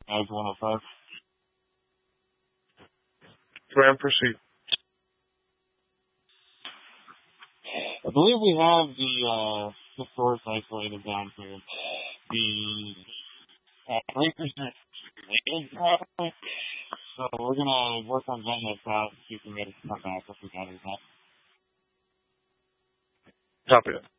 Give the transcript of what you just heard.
Mag 105. Command, proceed. I believe we have the source isolated down here. The breakers are weighted properly, so we're gonna work on getting this out, see if we can get it to come back if we got it. Copy that.